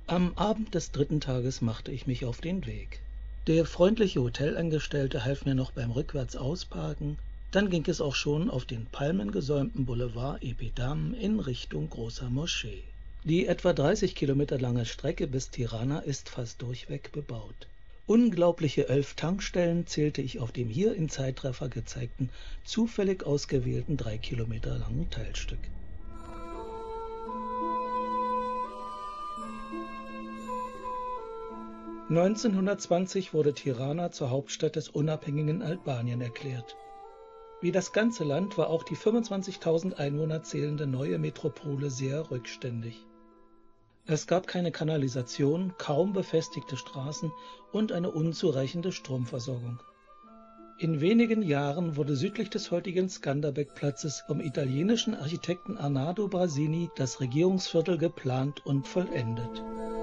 Am Abend des dritten Tages machte ich mich auf den Weg. Der freundliche Hotelangestellte half mir noch beim Rückwärtsausparken, dann ging es auch schon auf den palmengesäumten Boulevard Epidam in Richtung Großer Moschee. Die etwa 30 Kilometer lange Strecke bis Tirana ist fast durchweg bebaut. Unglaubliche 11 Tankstellen zählte ich auf dem hier in Zeitraffer gezeigten, zufällig ausgewählten 3 Kilometer langen Teilstück. 1920 wurde Tirana zur Hauptstadt des unabhängigen Albanien erklärt. Wie das ganze Land war auch die 25.000 Einwohner zählende neue Metropole sehr rückständig. Es gab keine Kanalisation, kaum befestigte Straßen und eine unzureichende Stromversorgung. In wenigen Jahren wurde südlich des heutigen Skanderbeg-Platzes vom italienischen Architekten Arnaldo Brasini das Regierungsviertel geplant und vollendet.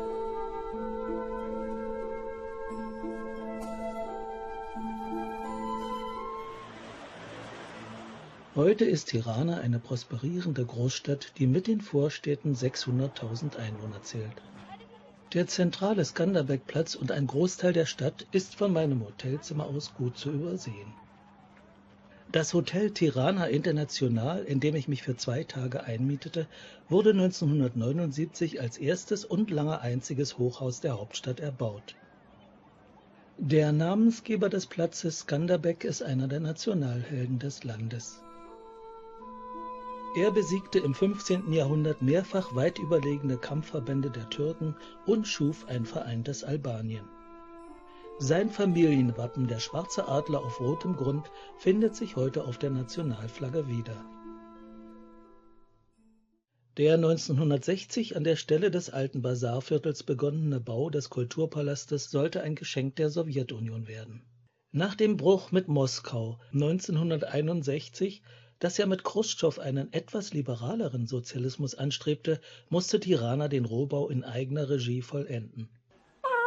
Heute ist Tirana eine prosperierende Großstadt, die mit den Vorstädten 600.000 Einwohner zählt. Der zentrale Skanderbeg-Platz und ein Großteil der Stadt ist von meinem Hotelzimmer aus gut zu übersehen. Das Hotel Tirana International, in dem ich mich für 2 Tage einmietete, wurde 1979 als erstes und lange einziges Hochhaus der Hauptstadt erbaut. Der Namensgeber des Platzes Skanderbeg ist einer der Nationalhelden des Landes. Er besiegte im 15. Jahrhundert mehrfach weit überlegene Kampfverbände der Türken und schuf ein vereintes Albanien. Sein Familienwappen, der schwarze Adler auf rotem Grund, findet sich heute auf der Nationalflagge wieder. Der 1960 an der Stelle des alten Basarviertels begonnene Bau des Kulturpalastes sollte ein Geschenk der Sowjetunion werden. Nach dem Bruch mit Moskau 1961, das ja mit Chruschtschow einen etwas liberaleren Sozialismus anstrebte, musste Tirana den Rohbau in eigener Regie vollenden.